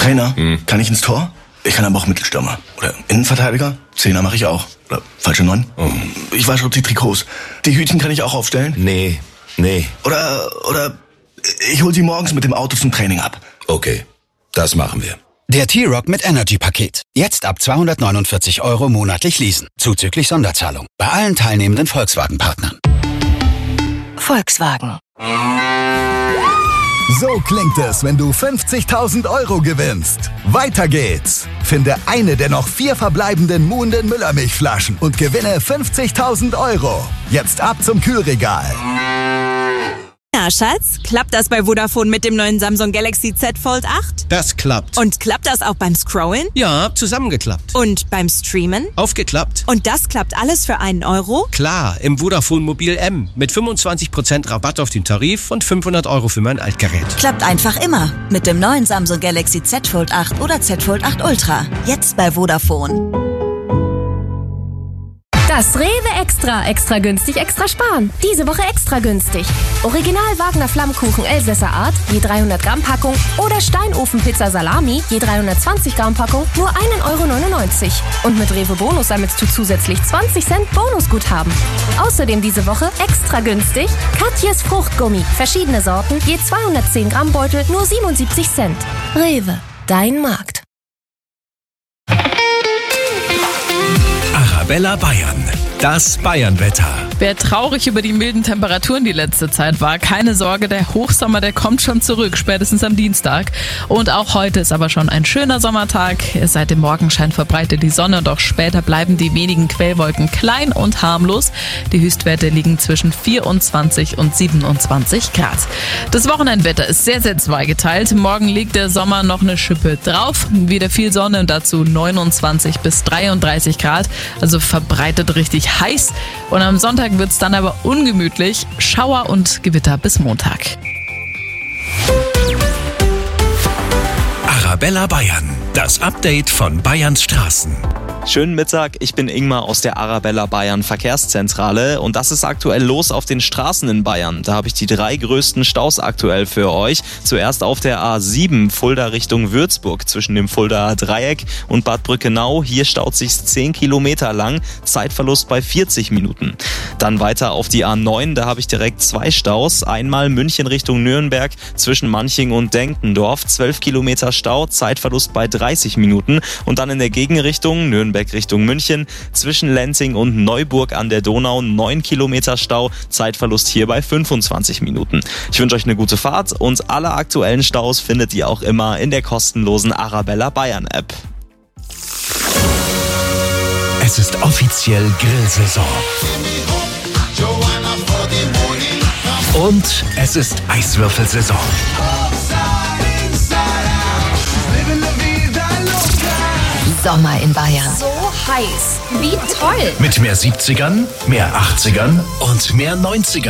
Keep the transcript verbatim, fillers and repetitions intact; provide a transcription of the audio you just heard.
Trainer, Hm. kann ich ins Tor? Ich kann aber auch Mittelstürmer. Oder Innenverteidiger? Zehner mache ich auch. Oder falsche Neun? Oh. Ich wasche die Trikots. Die Hütchen kann ich auch aufstellen? Nee, nee. Oder, oder ich hol sie morgens mit dem Auto zum Training ab. Okay, das machen wir. Der T-Rock mit Energy-Paket. Jetzt ab zweihundertneunundvierzig Euro monatlich leasen. Zuzüglich Sonderzahlung. Bei allen teilnehmenden Volkswagen-Partnern. Volkswagen. So klingt es, wenn du fünfzigtausend Euro gewinnst. Weiter geht's. Finde eine der noch vier verbleibenden Muhnden Müllermilchflaschen und gewinne fünfzigtausend Euro. Jetzt ab zum Kühlregal. Na, Schatz, klappt das bei Vodafone mit dem neuen Samsung Galaxy Z Fold acht? Das klappt. Und klappt das auch beim Scrollen? Ja, zusammengeklappt. Und beim Streamen? Aufgeklappt. Und das klappt alles für einen Euro? Klar, im Vodafone Mobil M. Mit fünfundzwanzig Prozent Rabatt auf den Tarif und fünfhundert Euro für mein Altgerät. Klappt einfach immer. Mit dem neuen Samsung Galaxy Z Fold acht oder Z Fold acht Ultra. Jetzt bei Vodafone. Das Rewe Extra. Extra günstig, extra sparen. Diese Woche extra günstig. Original Wagner Flammkuchen Elsässer Art, je dreihundert Gramm Packung. Oder Steinofen-Pizza Salami, je dreihundertzwanzig Gramm Packung, nur ein Euro neunundneunzig. Und mit Rewe Bonus sammelst du zusätzlich zwanzig Cent Bonusguthaben. Außerdem diese Woche extra günstig Katjes Fruchtgummi. Verschiedene Sorten, je zweihundertzehn Gramm Beutel, nur siebenundsiebzig Cent. Rewe, dein Markt. Arabella Bayern, das Bayernwetter. Wer traurig über die milden Temperaturen die letzte Zeit war, keine Sorge, der Hochsommer, der kommt schon zurück, spätestens am Dienstag. Und auch heute ist aber schon ein schöner Sommertag. Seit dem Morgenschein verbreitet die Sonne, doch später bleiben die wenigen Quellwolken klein und harmlos. Die Höchstwerte liegen zwischen vierundzwanzig und siebenundzwanzig Grad. Das Wochenendwetter ist sehr, sehr zweigeteilt. Morgen legt der Sommer noch eine Schippe drauf. Wieder viel Sonne und dazu neunundzwanzig bis dreiunddreißig Grad. Also verbreitet richtig heiß. Und am Sonntag wird es dann aber ungemütlich. Schauer und Gewitter bis Montag. Arabella Bayern, das Update von Bayerns Straßen. Schönen Mittag, ich bin Ingmar aus der Arabella Bayern Verkehrszentrale und das ist aktuell los auf den Straßen in Bayern. Da habe ich die drei größten Staus aktuell für euch. Zuerst auf der A sieben, Fulda Richtung Würzburg, zwischen dem Fuldaer Dreieck und Bad Brückenau. Hier staut sich zehn Kilometer lang, Zeitverlust bei vierzig Minuten. Dann weiter auf die A neun, da habe ich direkt zwei Staus. Einmal München Richtung Nürnberg, zwischen Manching und Denkendorf, zwölf Kilometer Stau, Zeitverlust bei dreißig Minuten. Und dann in der Gegenrichtung Nürnberg Richtung München, zwischen Lenzing und Neuburg an der Donau, neun Kilometer Stau, Zeitverlust hier bei fünfundzwanzig Minuten. Ich wünsche euch eine gute Fahrt und alle aktuellen Staus findet ihr auch immer in der kostenlosen Arabella Bayern App. Es ist offiziell Grillsaison. Und es ist Eiswürfelsaison. Sommer in Bayern. So heiß. Wie toll. Mit mehr siebzigern, mehr achtzigern und mehr neunzigern.